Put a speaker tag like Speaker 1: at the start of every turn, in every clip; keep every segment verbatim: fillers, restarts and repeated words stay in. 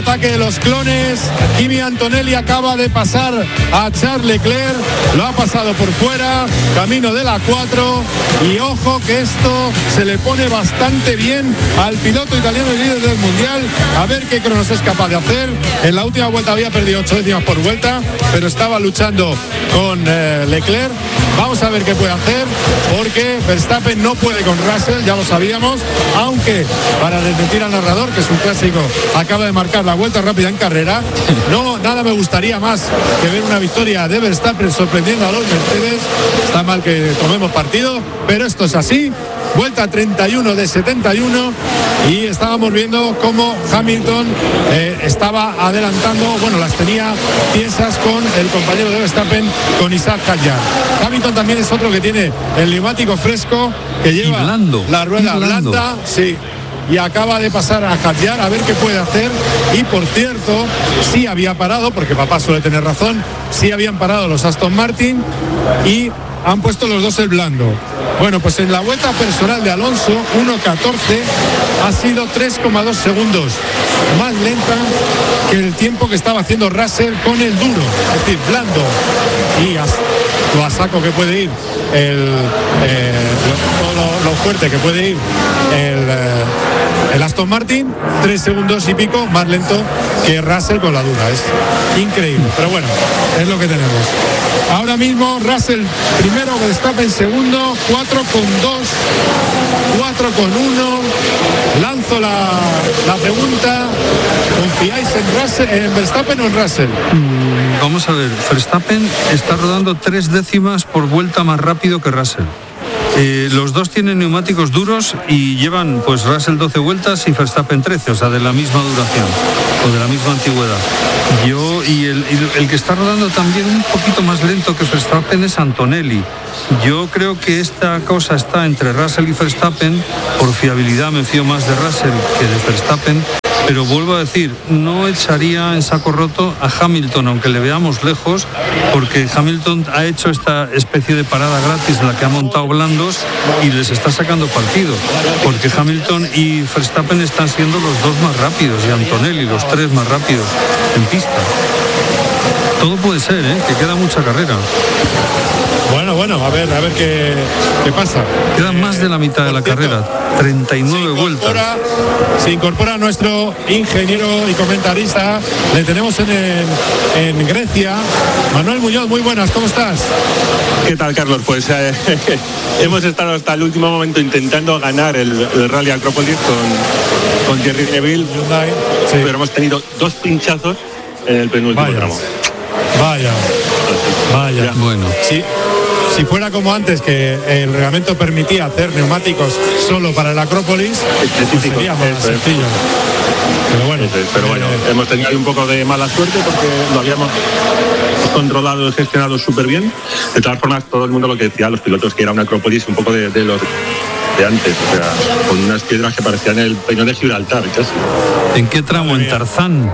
Speaker 1: Ataque de los clones. Kimi Antonelli acaba de pasar a Charles Leclerc, lo ha pasado por fuera, camino de la cuatro, y ojo que esto se le pone bastante bien al piloto italiano y líder del mundial. A ver qué cronos es capaz de hacer. En la última vuelta había perdido ocho décimas por vuelta, pero estaba luchando con eh, Leclerc. Vamos a ver qué puede hacer, porque Verstappen no puede con Russell, ya lo sabíamos, aunque para desmentir al narrador, que es un clásico, acaba de marcar la vuelta rápida en carrera. No, nada me gustaría más que ver una victoria de Verstappen sorprendiendo a los Mercedes. Está mal que tomemos partido, pero esto es así. Vuelta treinta y uno de setenta y uno, y estábamos viendo cómo Hamilton eh, estaba adelantando, bueno, las tenía tiesas con el compañero de Verstappen, con Isaac Hadjar. Hamilton también es otro que tiene el neumático fresco, que lleva
Speaker 2: blando,
Speaker 1: la rueda blanda, sí, y acaba de pasar a Hadjar a ver qué puede hacer. Y por cierto, sí había parado, porque papá suele tener razón, sí habían parado los Aston Martin y han puesto los dos el blando. Bueno, pues en la vuelta personal de Alonso, uno catorce, ha sido tres coma dos segundos más lenta que el tiempo que estaba haciendo Russell con el duro, es decir, blando. Y a, lo a saco que puede ir, el, eh, lo, lo, lo fuerte que puede ir el, eh, el Aston Martin, tres segundos y pico más lento que Russell con la dura. Es increíble, pero bueno, es lo que tenemos. Ahora mismo Russell primero, Verstappen segundo, cuatro con dos, cuatro con uno. Lanzo la, la pregunta: ¿confiáis en Russell, en Verstappen o en Russell?
Speaker 2: Mm, vamos a ver, Verstappen está rodando tres décimas por vuelta más rápido que Russell. Eh, los dos tienen neumáticos duros y llevan, pues, Russell doce vueltas y Verstappen trece, o sea, de la misma duración o de la misma antigüedad. Yo y el, el que está rodando también un poquito más lento que Verstappen es Antonelli. Yo creo que esta cosa está entre Russell y Verstappen. Por fiabilidad me fío más de Russell que de Verstappen. Pero vuelvo a decir, no echaría en saco roto a Hamilton, aunque le veamos lejos, porque Hamilton ha hecho esta especie de parada gratis en la que ha montado blandos y les está sacando partido, porque Hamilton y Verstappen están siendo los dos más rápidos y Antonelli los tres más rápidos en pista. Todo puede ser, ¿eh? Que queda mucha carrera.
Speaker 1: Bueno, bueno, a ver, a ver qué, qué pasa.
Speaker 2: Queda más de la mitad de la
Speaker 1: cierto,
Speaker 2: carrera, treinta y nueve vueltas.
Speaker 1: Se incorpora nuestro ingeniero y comentarista, le tenemos en, el, en Grecia. Manuel Muñoz, muy buenas, ¿cómo estás?
Speaker 3: ¿Qué tal, Carlos? Pues eh, hemos estado hasta el último momento intentando ganar el, el Rally Acrópolis con, con Thierry Neuville, sí. Pero hemos tenido dos pinchazos en el penúltimo
Speaker 1: Vaya.
Speaker 3: tramo.
Speaker 1: Vaya, vaya.
Speaker 3: Ya.
Speaker 2: Bueno.
Speaker 1: Sí. Si fuera como antes, que el reglamento permitía hacer neumáticos solo para el Acrópolis, pues sería más sencillo. Pero bueno,
Speaker 3: es, pero bueno eh, hemos tenido un poco de mala suerte porque lo habíamos controlado y gestionado súper bien. De todas formas, todo el mundo lo que decía, los pilotos, que era un Acrópolis un poco de, de los de antes, o sea, con unas piedras que parecían el Peñón de Gibraltar, casi.
Speaker 2: ¿En qué tramo? ¿En Tarzán?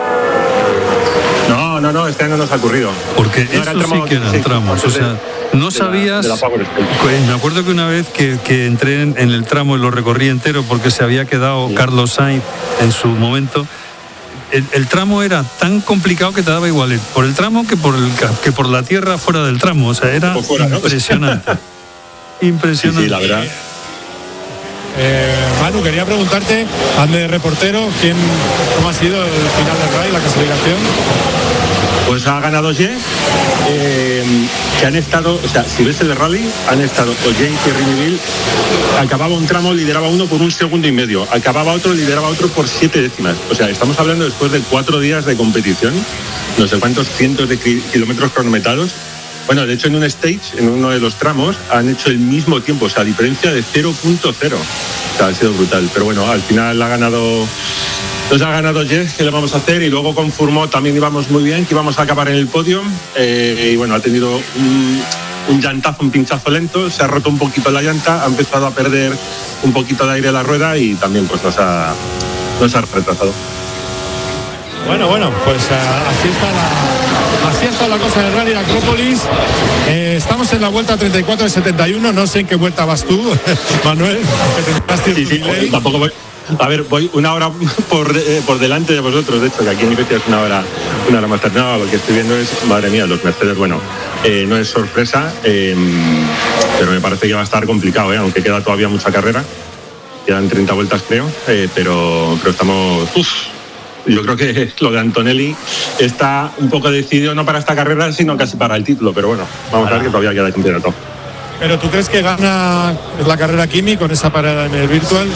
Speaker 3: No, no, no, este año nos ha ocurrido.
Speaker 2: Porque
Speaker 3: no,
Speaker 2: eso sí que eran tramos, o sea, no sabías.
Speaker 3: De la, de la
Speaker 2: me acuerdo que una vez que, que entré en, en el tramo y lo recorrí entero porque se había quedado sí. Carlos Sainz en su momento. El, el tramo era tan complicado que te daba igual ir por el tramo que por el que por la tierra fuera del tramo, o sea, era fuera, impresionante. ¿No? Impresionante.
Speaker 3: Sí, sí, la verdad.
Speaker 1: Eh, Manu, quería preguntarte, ande de reportero, ¿quién, ¿cómo ha sido el final del rally, la clasificación?
Speaker 3: Pues ha ganado Ye, eh, que han estado, o sea, si ves el rally, han estado Ogier y Thierry Neuville. Acababa un tramo, lideraba uno por un segundo y medio, acababa otro, lideraba otro por siete décimas. O sea, estamos hablando después de cuatro días de competición, no sé cuántos cientos de kilómetros cronometrados. Bueno, de hecho en un stage, en uno de los tramos, han hecho el mismo tiempo, o sea, diferencia de cero punto cero. O sea, ha sido brutal. Pero bueno, al final ha ganado, nos ha ganado Jess, que le vamos a hacer, y luego con Fourmont también íbamos muy bien, que íbamos a acabar en el podio. Eh, y bueno, ha tenido un, un llantazo, un pinchazo lento, se ha roto un poquito la llanta, ha empezado a perder un poquito de aire a la rueda y también pues nos ha, nos ha retrasado.
Speaker 1: Bueno, bueno, pues uh, así está la... Así está la cosa del Rally Acrópolis. Eh, estamos en la vuelta treinta y cuatro de setenta y uno. No sé en qué vuelta vas tú, Manuel.
Speaker 3: Sí, sí, tampoco voy, A ver, voy una hora por, eh, por delante de vosotros, de hecho, que aquí en Grecia es una hora, una hora más tarde. No, lo que estoy viendo es, madre mía, los Mercedes, bueno, eh, no es sorpresa, eh, pero me parece que va a estar complicado, eh, aunque queda todavía mucha carrera. Quedan treinta vueltas, creo, eh, pero, pero estamos... Uf, yo creo que lo de Antonelli está un poco decidido, no para esta carrera, sino casi para el título, pero bueno, vamos a ver que todavía queda el campeonato.
Speaker 1: ¿Pero tú crees que gana la carrera Kimi con esa parada en el virtual?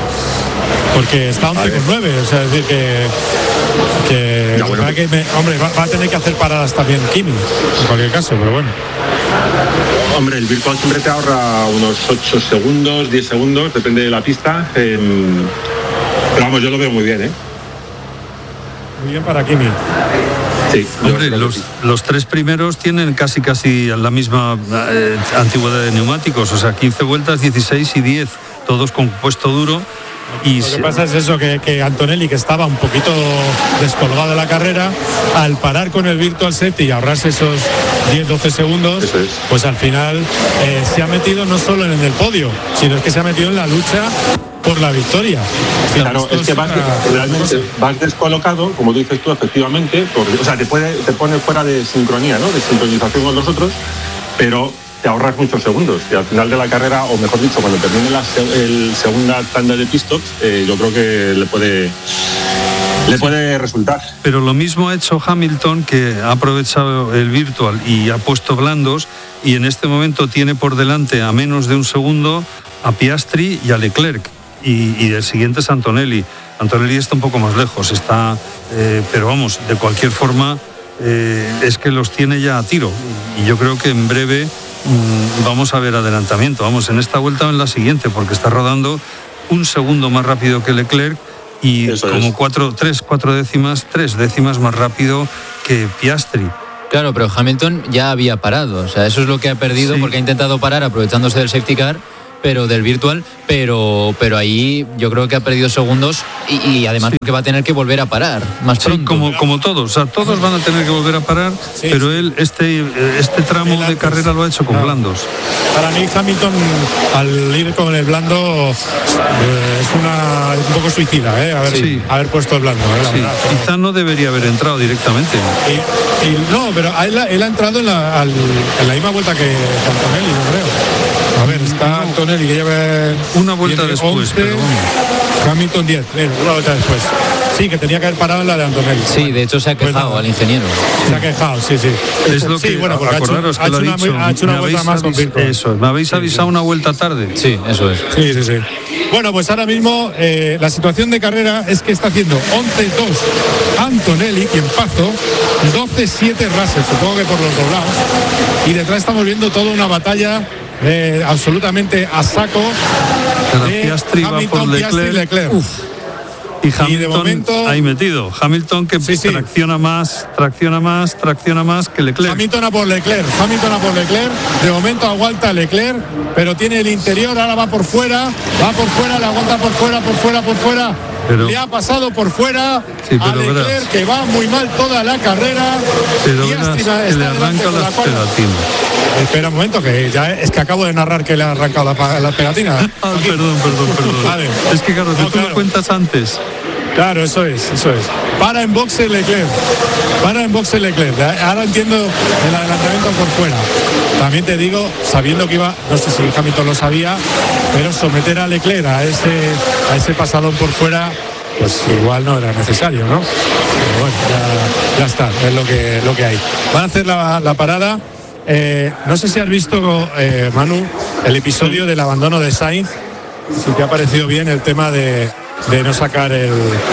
Speaker 1: Porque está once con nueve, o sea, es decir que... que, ya, bueno, que me, hombre, va, va a tener que hacer paradas también Kimi, en cualquier caso, pero bueno.
Speaker 3: Hombre, el virtual siempre te ahorra unos ocho segundos, diez segundos, depende de la pista. Eh, pero vamos, yo lo veo muy bien, ¿eh?
Speaker 1: Muy bien para Kimi.
Speaker 3: Sí,
Speaker 2: hombre, los, sí. los tres primeros tienen casi casi la misma eh, antigüedad de neumáticos, o sea, quince vueltas, dieciséis y diez, todos con puesto duro. Y
Speaker 1: lo que pasa es eso, que, que Antonelli, que estaba un poquito descolgado de la carrera, al parar con el Virtual Safety y ahorrarse esos diez doce segundos, es. pues al final eh, se ha metido no solo en el podio, sino que se ha metido en la lucha por la victoria.
Speaker 3: Claro, es que vas, realmente vas descolocado, como dices tú, efectivamente, porque, o sea, te, puede, te pone fuera de sincronía, ¿no? De sincronización con los otros, pero te ahorras muchos segundos y al final de la carrera, o mejor dicho, cuando termine la el segunda tanda de pit stops, eh, yo creo que le puede le puede resultar.
Speaker 2: Pero lo mismo ha hecho Hamilton, que ha aprovechado el virtual y ha puesto blandos, y en este momento tiene por delante a menos de un segundo a Piastri y a Leclerc, y, y el siguiente es Antonelli. Antonelli está un poco más lejos, está, eh, pero vamos, de cualquier forma eh, es que los tiene ya a tiro, y yo creo que en breve vamos a ver adelantamiento, vamos, en esta vuelta o en la siguiente, porque está rodando un segundo más rápido que Leclerc y Eso como es. cuatro, tres, cuatro décimas, tres décimas más rápido que Piastri.
Speaker 4: Claro, pero Hamilton ya había parado, o sea, eso es lo que ha perdido, sí. porque ha intentado parar aprovechándose del safety car, pero del virtual, pero pero ahí yo creo que ha perdido segundos y, y además sí. que va a tener que volver a parar más pronto.
Speaker 2: Sí, como, como todos, o sea, todos van a tener que volver a parar, sí, pero él este, este tramo de carrera lo ha hecho con no. blandos.
Speaker 1: Para mí Hamilton, al ir con el blando, eh, es una un poco suicida, ¿eh? Haber, sí. haber puesto el blando. ¿eh? La
Speaker 2: sí. verdad, pero... Quizá no debería haber entrado directamente.
Speaker 1: Y, y, no, pero él, él ha entrado en la, al, en la misma vuelta que Antonelli, no creo. A ver, está Antonelli que lleva
Speaker 2: una vuelta después, once, pero bueno.
Speaker 1: Hamilton diez, eh, una vuelta después. Sí, que tenía que haber parado en la de Antonelli.
Speaker 4: Sí, bueno, de hecho se ha quejado pues, al ingeniero.
Speaker 1: Se ha quejado, sí, sí.
Speaker 2: Es lo
Speaker 1: sí,
Speaker 2: que,
Speaker 1: bueno, porque
Speaker 2: acordaros
Speaker 1: ha hecho,
Speaker 2: que lo ha dicho.
Speaker 1: Una, ha hecho una vuelta más con Virtual.
Speaker 2: Eso, me habéis avisado sí, sí. una vuelta tarde.
Speaker 4: Sí, eso es.
Speaker 1: Sí, sí, sí. Bueno, pues ahora mismo eh, la situación de carrera es que está haciendo once dos Antonelli, quien pasó, doce siete Russell, supongo que por los dos lados. Y detrás estamos viendo toda una batalla Eh, absolutamente a saco de
Speaker 2: Piastri
Speaker 1: Hamilton,
Speaker 2: va por Leclerc,
Speaker 1: Piastri, Leclerc.
Speaker 2: Uf. Y Hamilton
Speaker 1: y de momento,
Speaker 2: ahí metido. Hamilton que sí, sí. tracciona más, tracciona más, tracciona más que Leclerc.
Speaker 1: Hamilton a por Leclerc, Hamilton a por Leclerc. De momento aguanta Leclerc, pero tiene el interior, ahora va por fuera, va por fuera, le aguanta por fuera, por fuera, por fuera. Pero, le ha pasado por fuera sí, a Leclerc, verás, que va muy mal toda la carrera.
Speaker 2: Pero verás, que le arranca las pegatinas.
Speaker 1: Espera un momento, que ya es que acabo de narrar que le ha arrancado la, la pegatina.
Speaker 2: Ah, perdón, perdón, perdón. Vale. Es que claro, que no, tú claro. lo cuentas antes.
Speaker 1: Claro, eso es, eso es. Para en boxe Leclerc. Para en boxe Leclerc. Ahora entiendo el adelantamiento por fuera. También te digo, sabiendo que iba, no sé si Hamilton lo sabía, pero someter a Leclerc a ese, a ese pasadón por fuera, pues igual no era necesario, ¿no? Pero bueno, ya, ya está, es lo que, lo que hay. Van a hacer la, la parada. Eh, no sé si has visto, eh, Manu, el episodio del abandono de Sainz. Si te ha parecido bien el tema de, de no sacar el, el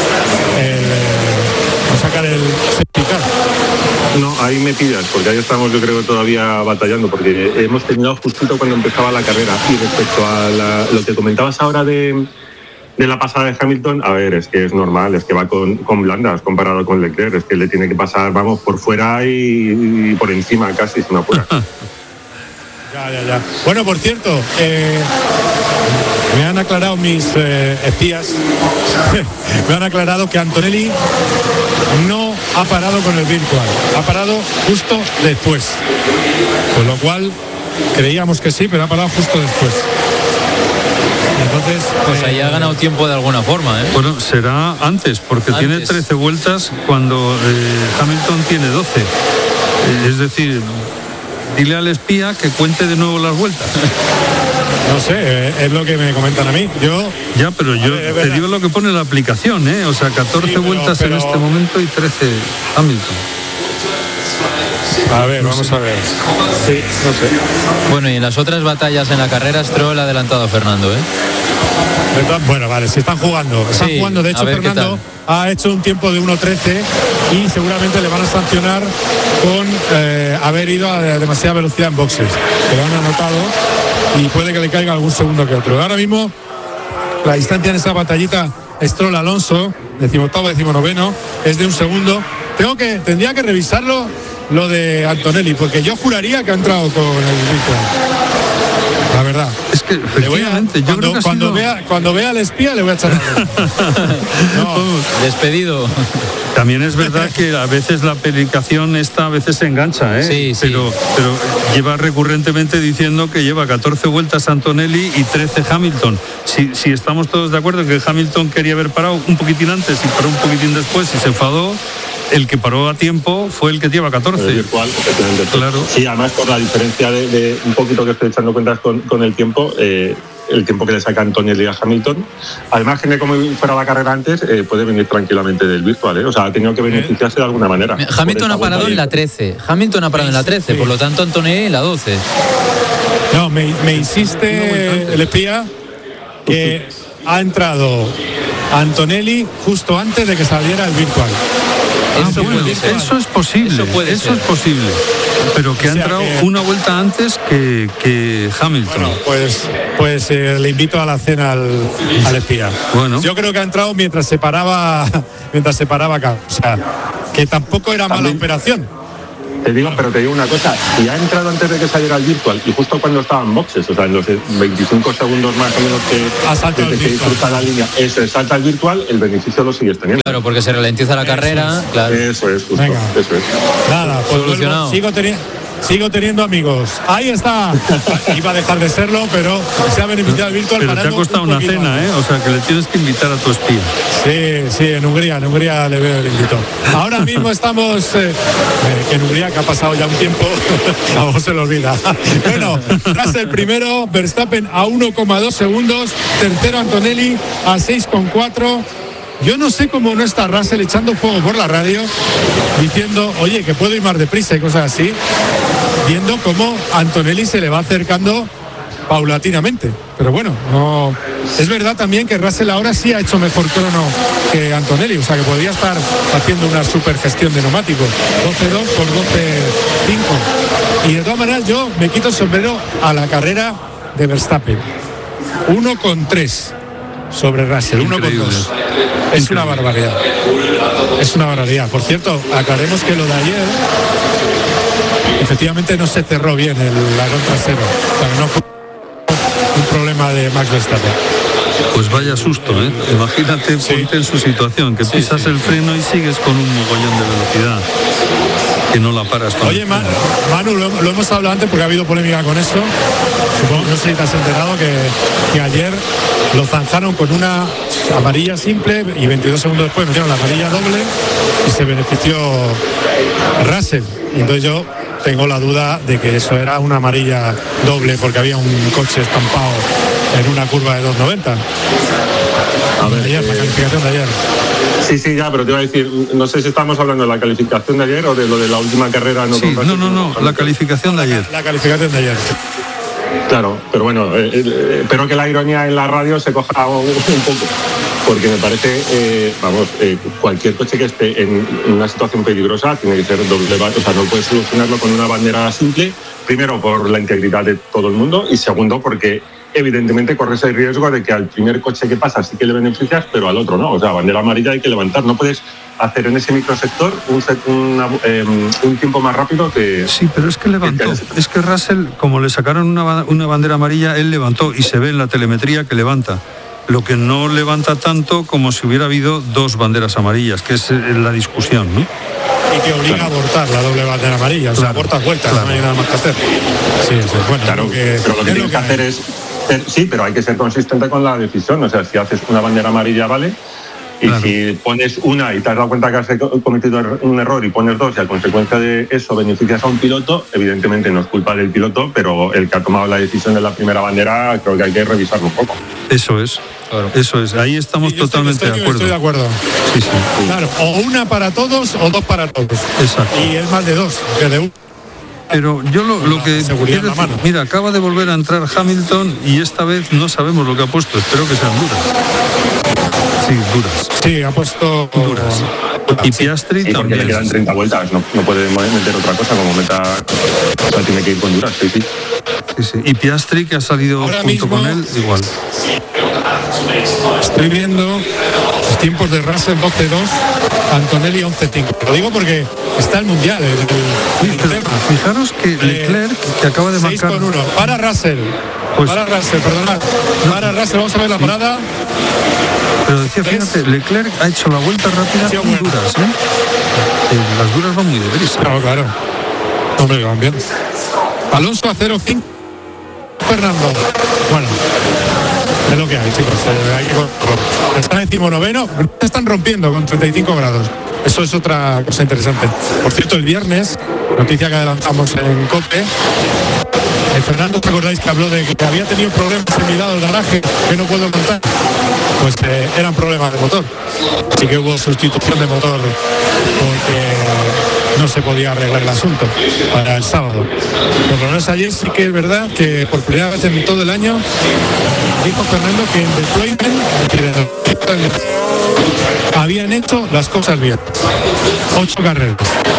Speaker 1: no sacar el certificado.
Speaker 3: No, ahí me pillas, porque ahí estamos yo creo todavía batallando, porque hemos terminado justito cuando empezaba la carrera. Y respecto a la, lo que comentabas ahora de, de la pasada de Hamilton, a ver, es que es normal, es que va con, con blandas comparado con Leclerc, es que le tiene que pasar, vamos, por fuera y, y por encima casi, si no apura.
Speaker 1: Ya, ya, ya. Bueno, por cierto, eh, me han aclarado mis eh, espías, me han aclarado que Antonelli no ha parado con el virtual, ha parado justo después. Con lo cual, creíamos que sí, pero ha parado justo después. Entonces,
Speaker 4: pues ahí
Speaker 1: eh,
Speaker 4: ha ganado tiempo de alguna forma, ¿eh?
Speaker 2: Bueno, será antes, porque
Speaker 4: Antes.
Speaker 2: tiene trece vueltas cuando eh, Hamilton tiene doce. Eh, es decir, dile al espía que cuente de nuevo las vueltas.
Speaker 1: no sé, eh, es lo que me comentan a mí. Yo
Speaker 2: Ya, pero yo
Speaker 1: ver, es
Speaker 2: te
Speaker 1: verdad.
Speaker 2: digo lo que pone la aplicación, ¿eh? O sea, catorce
Speaker 1: Sí, pero-
Speaker 2: vueltas
Speaker 1: pero-
Speaker 2: en este momento y trece Hamilton.
Speaker 1: A ver, vamos a ver. Sí, no sé.
Speaker 4: Bueno, y en las otras batallas en la carrera, Stroll ha adelantado a Fernando, ¿eh?
Speaker 1: Bueno, vale, se están jugando. Están
Speaker 4: Sí,
Speaker 1: jugando. De
Speaker 4: a
Speaker 1: hecho,
Speaker 4: ver qué
Speaker 1: Fernando ha hecho un tiempo de uno trece y seguramente le van a sancionar con eh, haber ido a demasiada velocidad en boxes. Que lo han anotado y puede que le caiga algún segundo que otro. Ahora mismo, la distancia en esa batallita Stroll-Alonso, decimoctavo, decimonoveno, es de un segundo. Tengo que, tendría que revisarlo lo de Antonelli, porque yo juraría que ha entrado con el Víctor. La verdad.
Speaker 2: Es que
Speaker 1: Le voy a-
Speaker 2: efectivamente, yo
Speaker 1: cuando,
Speaker 2: creo que ha
Speaker 1: cuando
Speaker 2: sido-
Speaker 1: vea, cuando vea al espía le voy a echar la bronca. No,
Speaker 4: Despedido.
Speaker 2: También es verdad que a veces la predicación esta a veces se engancha, ¿eh?
Speaker 4: Sí, sí.
Speaker 2: Pero, pero lleva recurrentemente diciendo que lleva catorce vueltas Antonelli y trece Hamilton. Si, si estamos todos de acuerdo en que Hamilton quería haber parado un poquitín antes y paró un poquitín después y se enfadó, el que paró a tiempo fue el que lleva
Speaker 3: El
Speaker 2: catorce.
Speaker 3: virtual, efectivamente.
Speaker 2: Claro.
Speaker 3: Sí, además por la diferencia de, de un poquito que estoy echando cuentas con, con el tiempo, eh, el tiempo que le saca Antonelli a Hamilton. Además, que como fuera la carrera antes, eh, puede venir tranquilamente del virtual, ¿eh? O sea, ha tenido que beneficiarse de alguna manera.
Speaker 4: Hamilton ha parado en la
Speaker 3: tres.
Speaker 4: trece. Hamilton ha parado en la trece, por lo tanto Antonelli en la doce.
Speaker 1: no, me, me insiste el espía que ha entrado Antonelli justo antes de que saliera el virtual.
Speaker 2: Ah,
Speaker 4: Eso
Speaker 2: bueno,
Speaker 4: puede ser.
Speaker 2: eso es posible,
Speaker 4: Eso
Speaker 2: eso,
Speaker 4: puede ser.
Speaker 2: es posible. Pero que ha
Speaker 1: O sea
Speaker 2: entrado
Speaker 1: que-
Speaker 2: una vuelta antes que, que Hamilton.
Speaker 1: Bueno, pues, pues eh, le invito a la cena al, al espía.
Speaker 2: Bueno.
Speaker 1: Yo creo que ha entrado mientras se paraba, mientras se paraba acá. O sea, que tampoco era mala
Speaker 3: También-
Speaker 1: operación.
Speaker 3: Te digo, pero te digo una cosa, si ha entrado antes de que saliera el virtual y justo cuando estaba en boxes, o sea, en los veinticinco segundos más o menos que
Speaker 1: Ha saltado
Speaker 3: desde
Speaker 1: el
Speaker 3: que
Speaker 1: virtual.
Speaker 3: cruza la línea, eso, salta el virtual, el beneficio lo sigues teniendo.
Speaker 4: Claro, porque se ralentiza la carrera, claro.
Speaker 3: Eso es, justo,
Speaker 1: Venga.
Speaker 3: eso es.
Speaker 1: Nada, pues
Speaker 4: Solucionado.
Speaker 1: vuelvo, sigo, teni- sigo teniendo amigos. Ahí está. Iba a dejar de serlo, pero se ha beneficiado el virtual.
Speaker 2: Pero te ha
Speaker 1: parando
Speaker 2: costado
Speaker 1: un
Speaker 2: una
Speaker 1: poquito
Speaker 2: cena,
Speaker 1: antes.
Speaker 2: ¿eh? O sea, que le tienes que invitar a tu espía.
Speaker 1: Sí, sí, en Hungría, en Hungría le veo el invito. Ahora mismo estamos, eh, eh, que en Hungría, que ha pasado ya un tiempo, a vos se lo olvida. Bueno, Russell primero, Verstappen a uno coma dos segundos, tercero Antonelli a seis coma cuatro. Yo no sé cómo no está Russell echando fuego por la radio, diciendo, oye, que puedo ir más deprisa y cosas así, viendo cómo Antonelli se le va acercando paulatinamente. Pero bueno, no. Es verdad también que Russell ahora sí ha hecho mejor crono que Antonelli, o sea que podría estar haciendo una super gestión de neumáticos. doce dos por doce cinco. Y de todas maneras yo me quito el sombrero a la carrera de Verstappen. uno coma tres sobre Russell, uno coma
Speaker 2: Increíble.
Speaker 1: dos. Es una barbaridad. Es una barbaridad. Por cierto, aclaremos que lo de ayer efectivamente no se cerró bien el alerón trasero. O sea, que no fue un problema de Max Verstappen.
Speaker 2: Pues vaya susto, ¿eh? Imagínate,
Speaker 1: Sí.
Speaker 2: ponte en su situación, que
Speaker 1: Sí,
Speaker 2: pisas
Speaker 1: sí.
Speaker 2: el freno y sigues con un mogollón de velocidad. Que no la paras con
Speaker 1: Oye,
Speaker 2: el
Speaker 1: Ma-
Speaker 2: freno.
Speaker 1: Manu, lo, lo hemos hablado antes porque ha habido polémica con eso. Supongo, no sé si te has enterado que, que ayer lo zanjaron con una amarilla simple y veintidós segundos después metieron la amarilla doble y se benefició Russell. Y entonces yo tengo la duda de que eso era una amarilla doble porque había un coche estampado en una curva de dos noventa.
Speaker 3: A ver,
Speaker 1: Ayer, la
Speaker 3: eh,
Speaker 1: calificación de ayer.
Speaker 3: Sí, sí, ya, pero te iba a decir, no sé si estamos hablando de la calificación de ayer o de lo de la última carrera. No,
Speaker 2: Sí,
Speaker 3: con
Speaker 2: no,
Speaker 3: Russell,
Speaker 2: no, no,
Speaker 3: con
Speaker 2: la
Speaker 3: Hamilton.
Speaker 2: calificación de ayer.
Speaker 1: La calificación de ayer.
Speaker 3: Claro, pero bueno, eh, eh, espero que la ironía en la radio se coja un, un poco, porque me parece, eh, vamos, eh, cualquier coche que esté en una situación peligrosa tiene que ser doble, ba- o sea, no puedes solucionarlo con una bandera simple, primero por la integridad de todo el mundo y segundo porque evidentemente corres el riesgo de que al primer coche que pasa sí que le beneficias, pero al otro no, o sea, bandera amarilla hay que levantar, no puedes hacer en ese microsector un, set- una, eh, un tiempo más rápido que...
Speaker 2: Sí, pero es que levantó. Es que Russell, como le sacaron una, ba- una bandera amarilla, él levantó y se ve en la telemetría que levanta. Lo que no levanta tanto como si hubiera habido dos banderas amarillas, que es eh, la discusión, ¿no?
Speaker 1: Y que obliga a abortar la doble bandera amarilla. O sea,
Speaker 2: Claro,
Speaker 1: abortas vueltas,
Speaker 2: claro.
Speaker 1: no hay nada más que hacer. Sí, sí, bueno,
Speaker 3: Claro,
Speaker 1: lo que,
Speaker 3: pero lo que
Speaker 1: es
Speaker 3: tienes que
Speaker 1: hay.
Speaker 3: hacer es Pero, sí, pero hay que ser consistente con la decisión. O sea, si haces una bandera amarilla, vale. Y claro, si pones una y te has dado cuenta que has cometido un error y pones dos y a consecuencia de eso beneficias a un piloto, evidentemente no es culpa del piloto, pero el que ha tomado la decisión de la primera bandera creo que hay que revisarlo un poco.
Speaker 2: Eso es, claro. Eso es. Ahí estamos sí, totalmente
Speaker 1: estoy,
Speaker 2: de acuerdo.
Speaker 1: Estoy de acuerdo.
Speaker 2: Sí, sí.
Speaker 1: Claro, o una para todos o dos para todos.
Speaker 2: Exacto.
Speaker 1: Y es más de dos que de uno.
Speaker 2: Pero yo lo, lo que quiero decir, mira, acaba de volver a entrar Hamilton y esta vez no sabemos lo que ha puesto. Espero que sean duras. Sí, duras.
Speaker 1: Sí, ha puesto
Speaker 2: duras. Y Piastri
Speaker 3: sí,
Speaker 2: también.
Speaker 3: Porque le quedan treinta vueltas, no, no puede meter otra cosa como meta. O sea, tiene que ir con duras, sí, sí.
Speaker 2: Sí, sí. Y Piastri, que ha salido
Speaker 1: ahora
Speaker 2: junto
Speaker 1: mismo,
Speaker 2: con él, igual.
Speaker 1: Estoy viendo los tiempos de Russell doce dos, Antonelli once cinco. Lo digo porque está el Mundial. El, el,
Speaker 2: sí, pero fijaros que Leclerc, eh, que acaba de marcar...
Speaker 1: seis con uno. Para Russell. Pues, para Russell, perdonad. No, para Russell, vamos a ver la parada.
Speaker 2: Pero decía, fíjate, Leclerc ha hecho la vuelta rápida sí, con bueno. duras, ¿eh? ¿eh? Las duras van muy deprisa.
Speaker 1: Claro, claro. Hombre, van bien. Alonso a cero cinco. Fernando. Bueno, es lo que hay, chicos. Hay que... Están encima noveno. Se están rompiendo con treinta y cinco grados. Eso es otra cosa interesante. Por cierto, el viernes, noticia que adelantamos en COPE, el Fernando, ¿os acordáis que habló de que había tenido problemas en mi lado del garaje que no puedo contar? Pues eh, eran problemas de motor. Así que hubo sustitución de motor porque no se podía arreglar el asunto para el sábado. Por lo menos ayer sí que es verdad que por primera vez en todo el año dijo Fernando que en deployment habían hecho las cosas bien. Ocho carreras.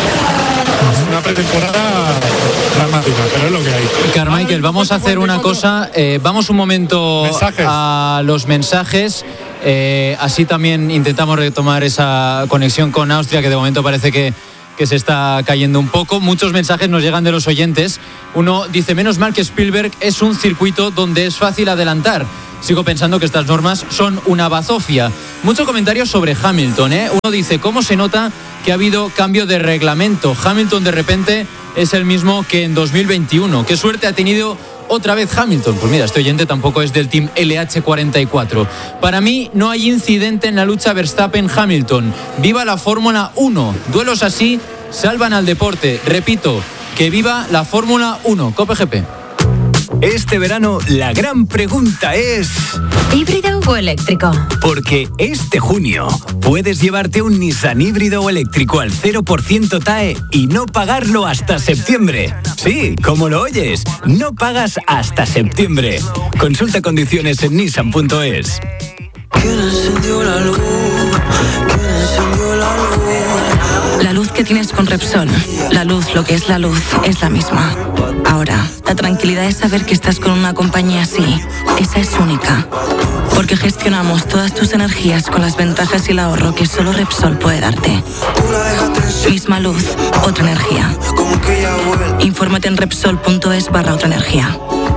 Speaker 1: Una pretemporada dramática, pero es lo que hay.
Speaker 4: Carmichael, vamos a hacer una cosa. Eh, vamos un momento mensajes. a los mensajes. Eh, así también intentamos retomar esa conexión con Austria, que de momento parece que, que se está cayendo un poco. Muchos mensajes nos llegan de los oyentes. Uno dice, menos mal que Spielberg es un circuito donde es fácil adelantar. Sigo pensando que estas normas son una bazofia. Muchos comentarios sobre Hamilton, ¿eh? Uno dice, ¿cómo se nota que ha habido cambio de reglamento? Hamilton de repente es el mismo que en dos mil veintiuno. ¿Qué suerte ha tenido otra vez Hamilton? Pues mira, este oyente tampoco es del Team L H cuarenta y cuatro. Para mí no hay incidente en la lucha Verstappen-Hamilton. ¡Viva la Fórmula uno! Duelos así salvan al deporte. Repito, que viva la Fórmula uno. COPE G P.
Speaker 5: Este verano la gran pregunta es...
Speaker 6: ¿híbrido o eléctrico?
Speaker 5: Porque este junio puedes llevarte un Nissan híbrido o eléctrico al cero por ciento T A E y no pagarlo hasta septiembre. Sí, como lo oyes, no pagas hasta septiembre. Consulta condiciones en nissan punto es.
Speaker 6: ¿Quién encendió la luz? ¿Quién encendió la luz? La luz que tienes con Repsol, la luz, lo que es la luz, es la misma. Ahora, la tranquilidad es saber que estás con una compañía así. Esa es única. Porque gestionamos todas tus energías con las ventajas y el ahorro que solo Repsol puede darte. Misma luz, otra energía. Infórmate en Repsol punto es barra otra energía.